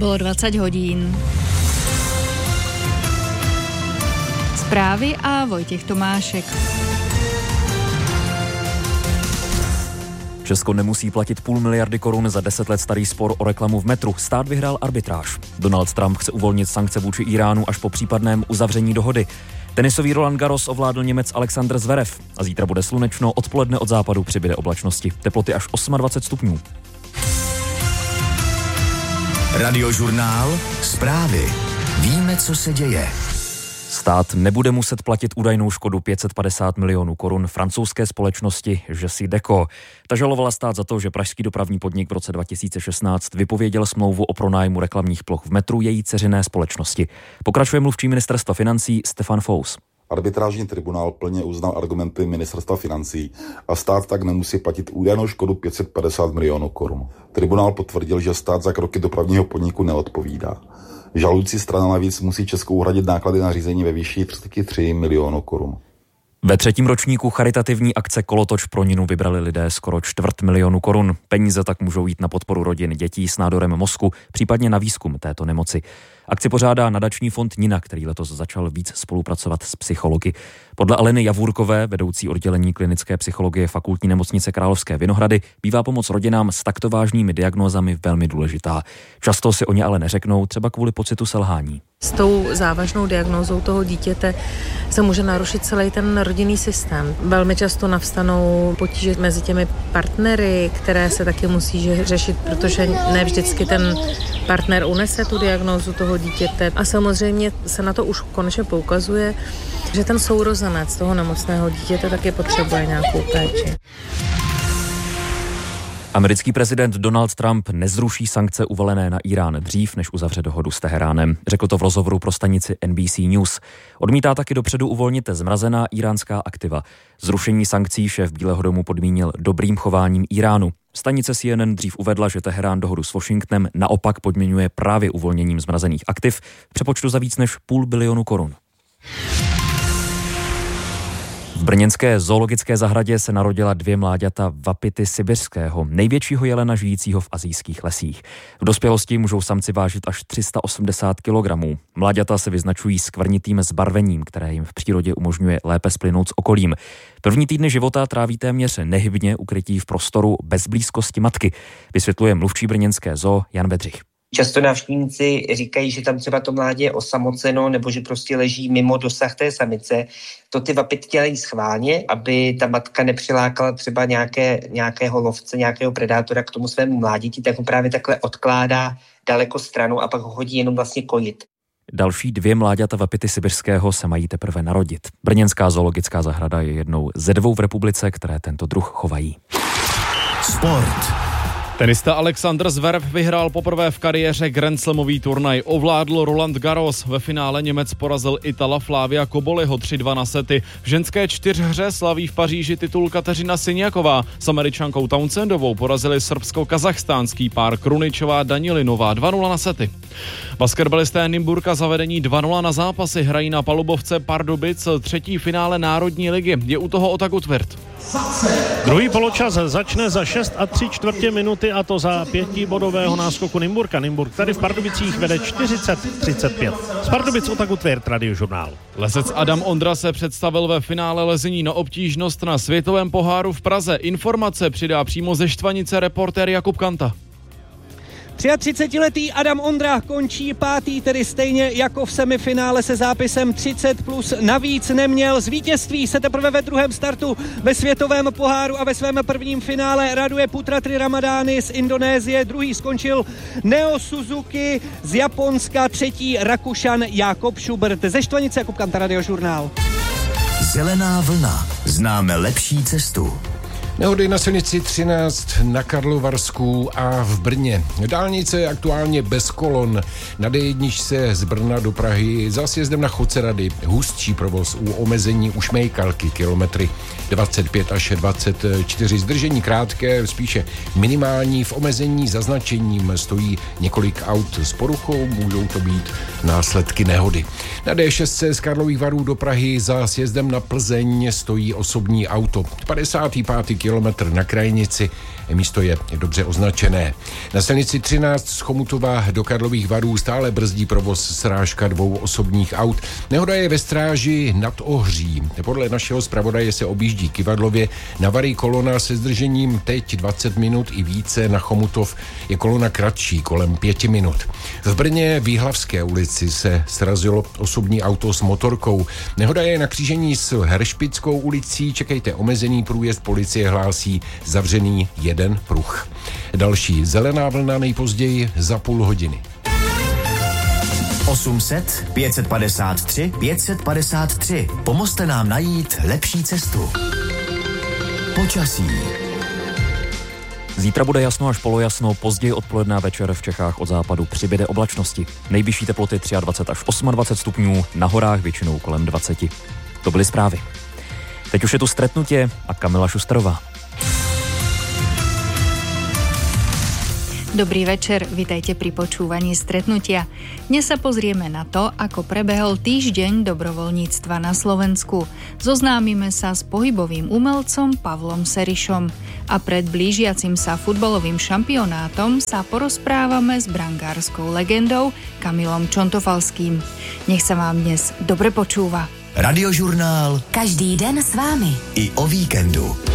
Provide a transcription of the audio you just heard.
Bylo 20 hodin. Zprávy a Vojtěch Tomášek. Česko nemusí platit 500 miliardy korun za 10 let starý spor o reklamu v metru. Stát vyhrál arbitráž. Donald Trump chce uvolnit sankce vůči Iránu až po případném uzavření dohody. Tenisový Roland Garros ovládl Němec Alexander Zverev. A zítra bude slunečno, odpoledne od západu přibyde oblačnosti. Teploty až 28 stupňů. Radiožurnál, zprávy. Víme, co se děje. Stát nebude muset platit údajnou škodu 550 milionů korun francouzské společnosti Jessie Deco. Ta žalovala stát za to, že pražský dopravní podnik v roce 2016 vypověděl smlouvu o pronájmu reklamních ploch v metru její dceřiné společnosti. Pokračuje mluvčí ministerstva financí Stefan Fous. Arbitrážní tribunál plně uznal argumenty ministerstva financí a stát tak nemusí platit údajnou škodu 550 milionů korun. Tribunál potvrdil, že stát za kroky dopravního podniku neodpovídá. Žalující strana navíc musí Česku uhradit náklady na řízení ve výši 33 milionů korun. Ve 3. ročníku charitativní akce Kolotoč pro Ninu vybrali lidé skoro 250 000 korun. Peníze tak můžou jít na podporu rodin dětí s nádorem mozku, případně na výzkum této nemoci. Akci pořádá nadační fond Nina, který letos začal víc spolupracovat s psychology. Podle Aleny Javůrkové, vedoucí oddělení klinické psychologie Fakultní nemocnice Královské Vinohrady, bývá pomoc rodinám s takto vážnými diagnózami velmi důležitá. Často si o ně ale neřeknou, třeba kvůli pocitu selhání. S tou závažnou diagnózou toho dítěte se může narušit celý ten rodinný systém. Velmi často navstanou potíže mezi těmi partnery, které se taky musí řešit, protože ne vždycky ten partner unese tu diagnózu toho dítěte. A samozřejmě se na to už konečně poukazuje, že ten sourozenec toho nemocného dítěte taky potřebuje nějakou péči. Americký prezident Donald Trump nezruší sankce uvalené na Irán dřív, než uzavře dohodu s Teheránem. Řekl to v rozhovoru pro stanici NBC News. Odmítá taky dopředu uvolnit zmrazená iránská aktiva. Zrušení sankcí šéf Bílého domu podmínil dobrým chováním Iránu. Stanice CNN dřív uvedla, že Teherán dohodu s Washingtonem naopak podmiňuje právě uvolněním zmrazených aktiv v přepočtu za víc než 500 milionu korun. V brněnské zoologické zahradě se narodila 2 mláďata Wapity sibirského, největšího jelena žijícího v asijských lesích. V dospělosti můžou samci vážit až 380 kg. Mláďata se vyznačují skvrnitým zbarvením, které jim v přírodě umožňuje lépe splynout s okolím. První týdny života tráví téměř nehybně ukrytí v prostoru bez blízkosti matky, vysvětluje mluvčí brněnské zoo Jan Bedřich. Často návštěvníci říkají, že tam třeba to mládě je osamoceno nebo že prostě leží mimo dosah té samice. To ty vapity dělají schválně, aby ta matka nepřilákala třeba nějakého lovce, nějakého predátora k tomu svému mláděti, tak ho právě takhle odkládá daleko stranou a pak ho hodí jenom vlastně kojit. Další 2 mláďata Wapity sibirského se mají teprve narodit. Brněnská zoologická zahrada je jednou ze 2 v republice, které tento druh chovají. Sport. Tenista Alexander Zverev vyhrál poprvé v kariéře Grand Slamový turnaj. Ovládl Roland Garros. Ve finále Němec porazil Itala Flavia Koboliho 3-2 na sety. V ženské 4hře slaví v Paříži titul Kateřina Siniaková. S Američankou Townsendovou porazili srbsko-kazachstánský pár Kruničová Danilinová 2-0 na sety. Basketbalisté Nymburka zavedení 2-0 na zápasy hrají na palubovce Pardubic 3. finále Národní ligy. Je u toho Ota Gutwirth. Druhý poločas začne za 6 3/4 minuty a to za 5bodového náskoku Nymburka. Nymburk tady v Pardubicích vede 40-35. Z Pardubic Ota Gutwirth, Radiožurnál. Lezec Adam Ondra se představil ve finále lezení na obtížnost na světovém poháru v Praze. Informace přidá přímo ze Štvanice reportér Jakub Kanta. 33letý Adam Ondra končí 5., tedy stejně jako v semifinále se zápisem 30+. Navíc neměl. Z vítězství se teprve ve druhém startu ve světovém poháru a ve svém prvním finále raduje Putratri Ramadány z Indonésie. Druhý skončil Neo Suzuki z Japonska, 3. Rakušan Jakob Schubert. Ze Štvanice Jakub Kanta, Radiožurnál. Zelená vlna. Známe lepší cestu. Nehody na silnici 13 na Karlovarsku a v Brně. Dálnice je aktuálně bez kolon. Na D1 z Brna do Prahy za sjezdem na Chodce-Rady. Hustší provoz u omezení u Šmejkalky, kilometry 25 až 24. Zdržení krátké, spíše minimální. V omezení zaznačením stojí několik aut s poruchou, můžou to být následky nehody. Na D6 z Karlových Varů do Prahy za sjezdem na Plzeň stojí osobní auto. 55. kilometr na Krajnici. Místo je dobře označené. Na silnici 13 z Chomutova do Karlových Varů stále brzdí provoz srážka 2 osobních aut. Nehoda je ve Stráži nad Ohří. Podle našeho zpravodaje se objíždí Kyvadlově. Na Vary kolona se zdržením teď 20 minut i více. Na Chomutov je kolona kratší, kolem 5 minut. V Brně v Jihlavské ulici se srazilo osobní auto s motorkou. Nehoda je na křížení s Heršpickou ulicí. Čekejte omezený průjezd, policie hlásí zavřený jeden pruh. Další zelená vlna nejpozději za půl hodiny. 800 553 553. Pomozte nám najít lepší cestu. Počasí. Zítra bude jasno až polojasno, později odpoledne a večer v Čechách od západu přibyde oblačnosti. Nejvyšší teploty 23 až 28 stupňů, na horách většinou kolem 20. To byly zprávy. Teď už je tu Stretnutě a Kamila Šusterová. Dobrý večer, vitajte pri počúvaní Stretnutia. Dnes sa pozrieme na to, ako prebehol týždeň dobrovoľníctva na Slovensku. Zoznámime sa s pohybovým umelcom Pavlom Serišom. A pred blížiacim sa futbalovým šampionátom sa porozprávame s brankárskou legendou Kamilom Čontofalským. Nech sa vám dnes dobre počúva. Radiožurnál. Každý den s vámi. I o víkendu.